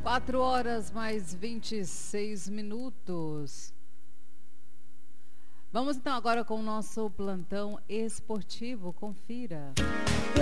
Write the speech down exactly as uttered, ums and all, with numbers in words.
Quatro horas mais vinte e seis minutos. Vamos então agora com o nosso plantão esportivo. Confira.